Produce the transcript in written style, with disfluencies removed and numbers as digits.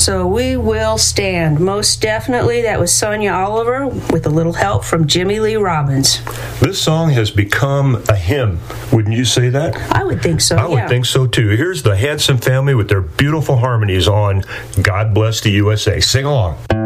So we will stand. Most definitely, that was Sonia Oliver with a little help from Jimmy Lee Robbins. This song has become a hymn. Wouldn't you say that? I would think so, I would think so, too. Here's the Hanson family with their beautiful harmonies on God Bless the USA. Sing along.